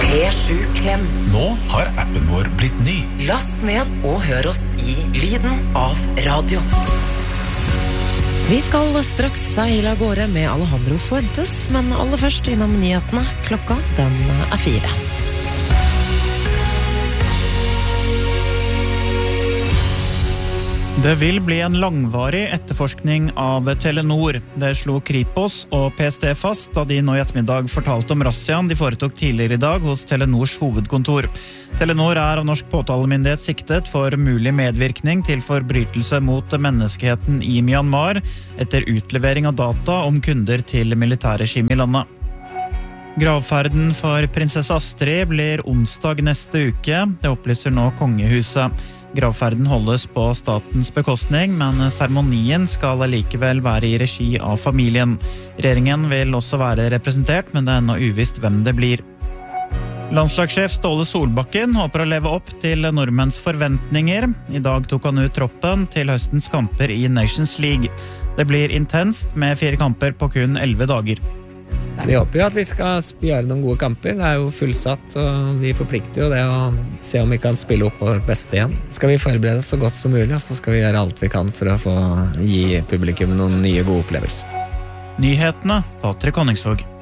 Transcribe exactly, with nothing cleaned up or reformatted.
P sju Klem. Nå har appen vår blitt ny. Last ned og hør oss i lyden av radio. Vi skal straks seile av gårde med Alejandro Fuentes, men aller først innom nyhetene. Klokka, den er fire. Det vil bli en langvarig etterforskning av Telenor. Det slo Kripos og P S T fast da de nå i ettermiddag fortalte om razziaen de foretok tidligere i dag hos Telenors hovedkontor. Telenor er av norsk påtalemyndighet siktet for mulig medvirkning til forbrytelse mot menneskeheten i Myanmar etter utlevering av data om kunder til militærregimet i landet. Gravferden for prinsesse Astrid blir onsdag neste uke. Det opplyser nå kongehuset. Gravferden holdes på statens bekostning, men seremonien skal likevel være i regi av familien. Regjeringen vil også være representert, men det er ennå uvisst hvem det blir. Landslagssjef Ståle Solbakken håper å leve opp til nordmenns forventninger. I dag tok han ut troppen til høstens kamper i Nations League. Det blir intenst med fire kamper på kun elleve dager. Vi håper jo at vi skal gjøre noen gode kamper. Det er jo fullsatt, og vi forplikter jo det å se om vi kan spille opp vårt beste igjen. Skal vi forberede oss så godt som mulig, og så skal vi gjøre alt vi kan for å få gi publikum noen nye gode opplevelser. Nyhetene, Patrick Honningsvåg.